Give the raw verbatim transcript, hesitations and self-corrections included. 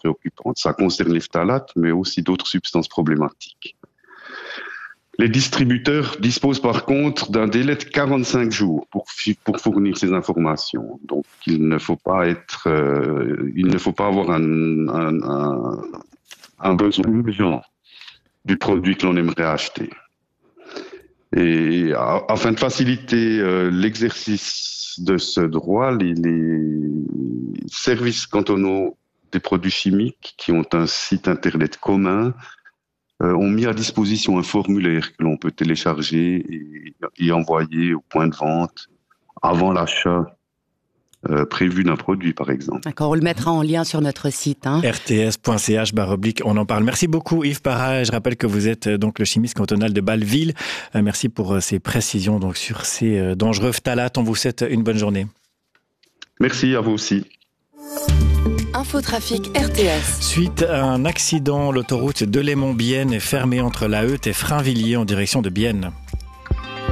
préoccupante. Ça concerne les phtalates, mais aussi d'autres substances problématiques. Les distributeurs disposent par contre d'un délai de quarante-cinq jours pour, pour fournir ces informations. Donc, il ne faut pas être, euh, il ne faut pas avoir un, un, un, un besoin urgent du produit que l'on aimerait acheter. Et afin de faciliter euh, l'exercice de ce droit, les, les services cantonaux des produits chimiques qui ont un site internet commun euh, ont mis à disposition un formulaire que l'on peut télécharger et, et envoyer au point de vente avant l'achat euh, prévu d'un produit, par exemple. D'accord, on le mettra en lien sur notre site. Hein. R T S point C H barre oblique, on en parle. Merci beaucoup Yves Parra. Je rappelle que vous êtes donc le chimiste cantonal de Bâle-Ville. Euh, merci pour ces précisions donc, sur ces dangereux phtalates. On vous souhaite une bonne journée. Merci à vous aussi. Infotrafic R T S. Suite à un accident, l'autoroute Delémont-Bienne est fermée entre La Heute et Frainvilliers en direction de Bienne.